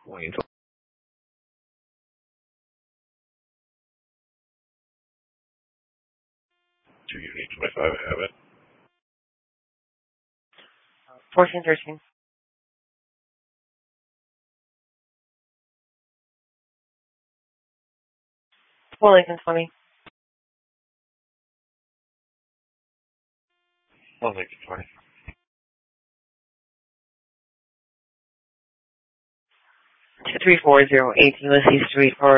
Wayne. Do you need 25 have it? 1413. Lincoln 20. 20. 23408 Ulysses Street for